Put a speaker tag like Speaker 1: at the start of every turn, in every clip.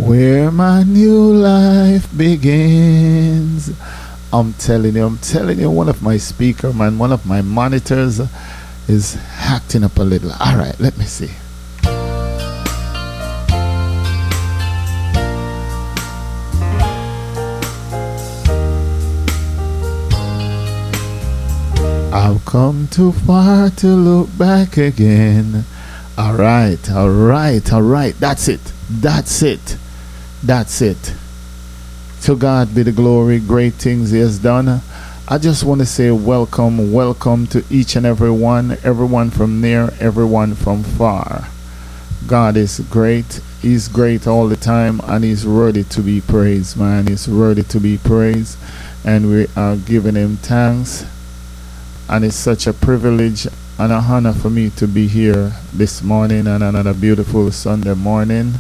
Speaker 1: Where my new life begins. I'm telling you, one of my speaker, man, one of my monitors is acting up a little. All right, let me see. I've come too far to look back again. All right. That's it. To God be the glory. Great things He has done. I just want to say welcome to each and everyone from near, everyone from far. God is great. He's great all the time, and He's worthy to be praised, man. He's worthy to be praised, and we are giving Him thanks. And it's such a privilege and an honor for me to be here this morning on another beautiful Sunday morning.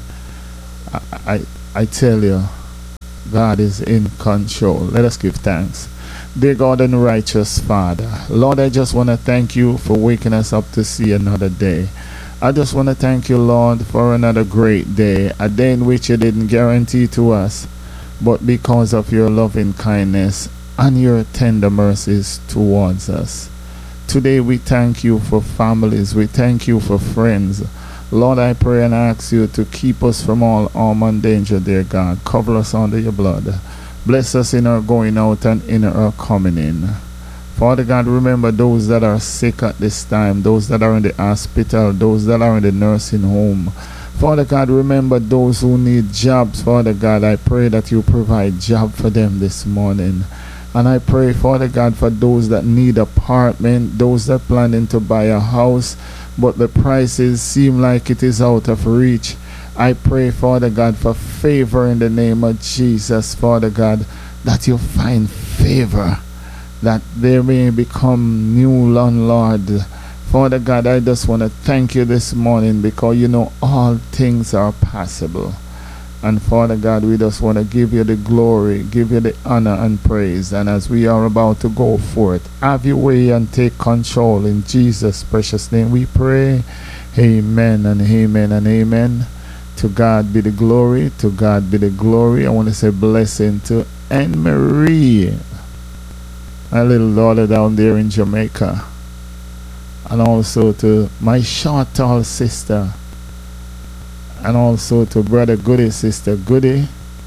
Speaker 1: I tell you, God is in control. Let us give thanks. Dear God and righteous Father, Lord, I just want to thank You for waking us up to see another day. I just want to thank You, Lord, for another great day, a day in which You didn't guarantee to us, but because of Your loving kindness and Your tender mercies towards us. Today we thank You for families. We thank You for friends. Lord, I pray and ask You to keep us from all harm and danger, dear God. Cover us under Your blood. Bless us in our going out and in our coming in. Father God, remember those that are sick at this time, those that are in the hospital, those that are in the nursing home. Father God, remember those who need jobs. Father God, I pray that You provide job for them this morning. And I pray, Father God, for those that need apartment, those that planning to buy a house, but the prices seem like it is out of reach. I pray, Father God, for favor in the name of Jesus, Father God, that You find favor, that they may become new landlord. Father God, I just want to thank You this morning because You know all things are possible. And Father God, we just want to give You the glory, give You the honor and praise. And as we are about to go forth, have Your way and take control. In Jesus' precious name we pray. Amen and amen and amen. To God be the glory. To God be the glory. I want to say blessing to Anne Marie, my little daughter down there in Jamaica. And also to my short tall sister. And also to Brother Goody, Sister Goody,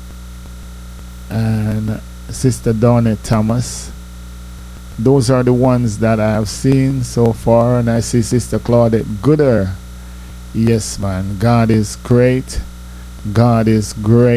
Speaker 1: and Sister Donna Thomas. Those are the ones that I have seen so far. And I see Sister Claudette Gooder. Yes, man. God is great. God is great.